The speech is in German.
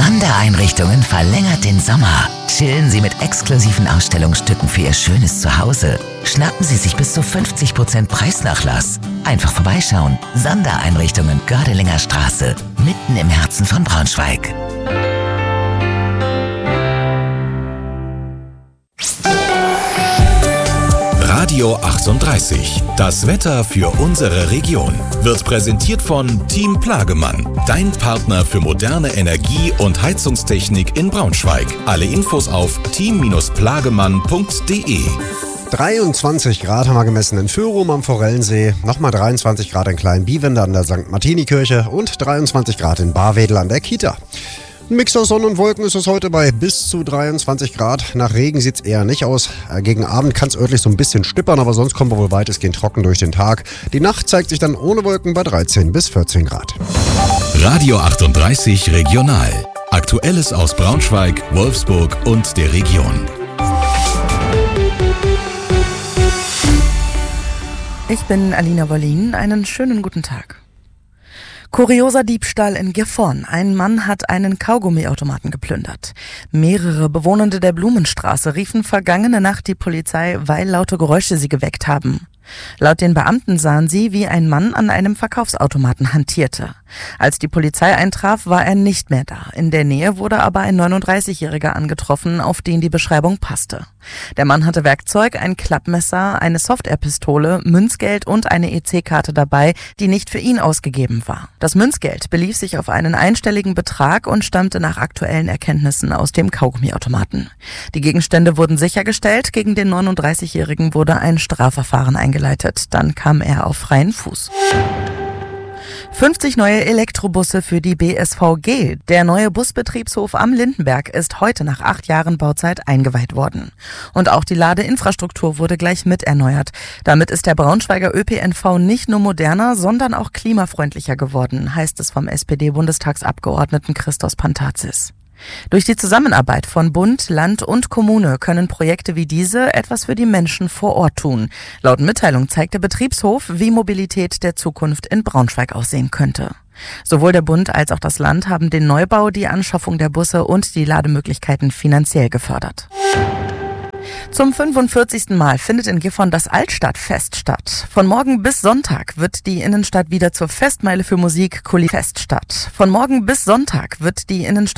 Sondereinrichtungen verlängert den Sommer. Chillen Sie mit exklusiven Ausstellungsstücken für Ihr schönes Zuhause. Schnappen Sie sich bis zu 50% Preisnachlass. Einfach vorbeischauen. Sondereinrichtungen Gördelinger Straße, mitten im Herzen von Braunschweig. Radio 38. Das Wetter für unsere Region wird präsentiert von Team Plagemann, dein Partner für moderne Energie- und Heizungstechnik in Braunschweig. Alle Infos auf team-plagemann.de. 23 Grad haben wir gemessen in Fürum am Forellensee, nochmal 23 Grad in Kleinbiewende an der St. Martini-Kirche und 23 Grad in Barwedel an der Kita. Ein Mix aus Sonne und Wolken ist es heute bei bis zu 23 Grad. Nach Regen sieht es eher nicht aus. Gegen Abend kann es örtlich so ein bisschen stippern, aber sonst kommen wir wohl weitestgehend trocken durch den Tag. Die Nacht zeigt sich dann ohne Wolken bei 13 bis 14 Grad. Radio 38 Regional. Aktuelles aus Braunschweig, Wolfsburg und der Region. Ich bin Alina Wollin. Einen schönen guten Tag. Kurioser Diebstahl in Gifhorn. Ein Mann hat einen Kaugummiautomaten geplündert. Mehrere Bewohnende der Blumenstraße riefen vergangene Nacht die Polizei, weil laute Geräusche sie geweckt haben. Laut den Beamten sahen sie, wie ein Mann an einem Verkaufsautomaten hantierte. Als die Polizei eintraf, war er nicht mehr da. In der Nähe wurde aber ein 39-Jähriger angetroffen, auf den die Beschreibung passte. Der Mann hatte Werkzeug, ein Klappmesser, eine Software-Pistole, Münzgeld und eine EC-Karte dabei, die nicht für ihn ausgegeben war. Das Münzgeld belief sich auf einen einstelligen Betrag und stammte nach aktuellen Erkenntnissen aus dem Kaugummiautomaten. Die Gegenstände wurden sichergestellt, gegen den 39-Jährigen wurde ein Strafverfahren eingeleitet. Dann kam er auf freien Fuß. 50 neue Elektrobusse für die BSVG. Der neue Busbetriebshof am Lindenberg ist heute nach 8 Jahren Bauzeit eingeweiht worden. Und auch die Ladeinfrastruktur wurde gleich mit erneuert. Damit ist der Braunschweiger ÖPNV nicht nur moderner, sondern auch klimafreundlicher geworden, heißt es vom SPD-Bundestagsabgeordneten Christos Pantazis. Durch die Zusammenarbeit von Bund, Land und Kommune können Projekte wie diese etwas für die Menschen vor Ort tun. Laut Mitteilung zeigt der Betriebshof, wie Mobilität der Zukunft in Braunschweig aussehen könnte. Sowohl der Bund als auch das Land haben den Neubau, die Anschaffung der Busse und die Lademöglichkeiten finanziell gefördert. Zum 45. Mal findet in Gifhorn das Altstadtfest statt. Von morgen bis Sonntag wird die Innenstadt wieder zur Festmeile für Musik Kulifest statt. Von morgen bis Sonntag wird die Innenstadt